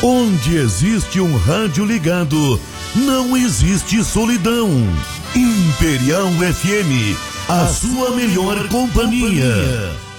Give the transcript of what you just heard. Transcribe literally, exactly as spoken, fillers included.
Onde existe um rádio ligado, não existe solidão. Imperial F M, a sua melhor companhia.